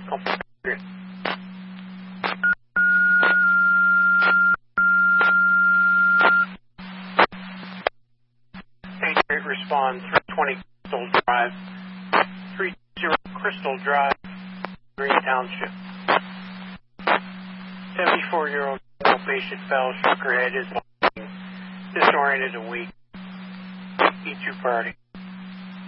Complicated. Patriot respond 320 Crystal Drive, 30 Crystal Drive, Green Township. 74-year-old patient fell, shook her head, is disoriented and weak. E2 party.